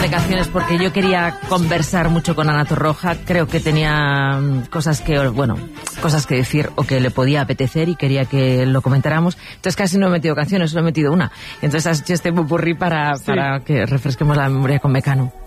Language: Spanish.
montón de canciones porque yo quería conversar mucho con Ana Torroja. Creo que tenía cosas que decir o que le podía apetecer y quería que lo comentáramos. Entonces casi no he metido canciones, solo he metido una. Entonces has hecho este popurrí para que refresquemos la memoria con Mecano.